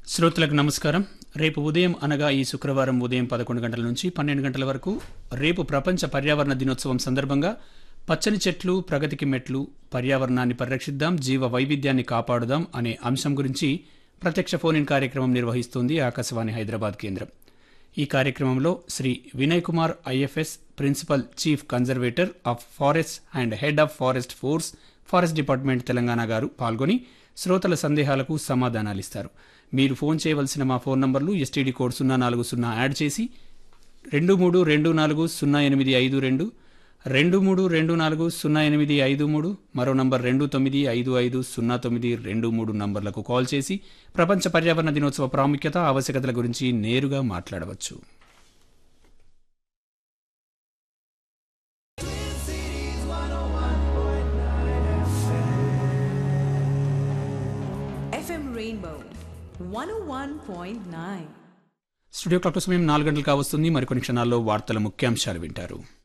శ్రోతలకు నమస్కారం. రేపు ఉదయం అనగా ఈ శుక్రవారం ఉదయం 11 గంటల నుంచి 12 గంటల వరకు రేపు ప్రపంచ పర్యావరణ దినోత్సవం సందర్భంగా పచ్చని చెట్లు ప్రగతికి మెట్లు, పర్యావరణాన్ని పరిరక్షిద్దాం, జీవ వైవిధ్యాన్ని కాపాడుదాం అనే అంశం గురించి ప్రత్యక్ష ఫోన్ ఇన్ కార్యక్రమం నిర్వహిస్తోంది ఆకాశవాణి హైదరాబాద్ కేంద్రం. ఈ కార్యక్రమంలో Shri Vinay Kumar IFS, principal chief conservator of forest and head of forest force, forest department Telangana గారు పాల్గొని శ్రోతల సందేహాలకు సమాధానాలిస్తారు. మీరు ఫోన్ చేయవలసిన మా ఫోన్ నంబర్లు ఎస్టీడీ కోడ్ 040 యాడ్ చేసి 23240852, 23240853, మరో నంబర్ 29550923 నంబర్లకు కాల్ చేసి ప్రపంచ పర్యావరణ దినోత్సవ ప్రాముఖ్యత, ఆవశ్యకతల గురించి నేరుగా మాట్లాడవచ్చు. FM Rainbow 101.9. స్టూడియో క్లాక్ సమయం 4 గంటలు కావస్తుంది. మరికొన్ని క్షణాల్లో వార్తల ముఖ్యాంశాలు వింటారు.